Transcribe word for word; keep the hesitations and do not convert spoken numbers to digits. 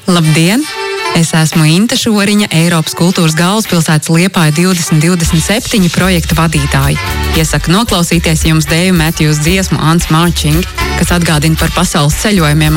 Labdien! Es esmu Inte Šoriņa, Eiropas kultūras galvaspilsētas Liepāja divdesmit divdesmit septiņi projekta vadītāja. Iesaku noklausīties jums Dēju Matthews dziesmu Ants Marching, kas atgādina par pasaules ceļojumiem